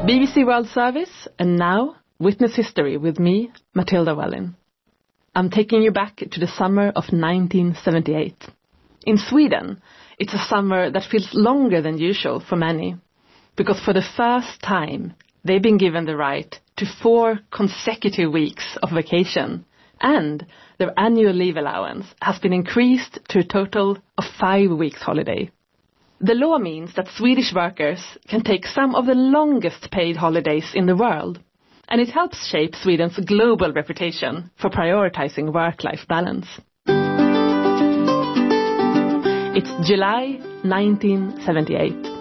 BBC World Service, and now Witness History with me, Matilda Wallin. I'm taking you back to the summer of 1978. In Sweden, it's a summer that feels longer than usual for many, because for the first time, they've been given the right to 4 consecutive weeks of vacation, and their annual leave allowance has been increased to a total of 5 weeks holiday. The law means that Swedish workers can take some of the longest paid holidays in the world, and it helps shape Sweden's global reputation for prioritizing work-life balance. It's July 1978.